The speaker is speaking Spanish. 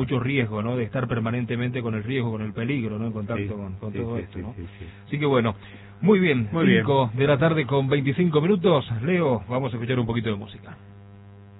mucho riesgo, ¿no? De estar permanentemente con el riesgo, con el peligro, ¿no? En contacto con todo esto, ¿no? Así que bueno, muy bien, 5 de la tarde con 25 minutos. Leo, vamos a escuchar un poquito de música.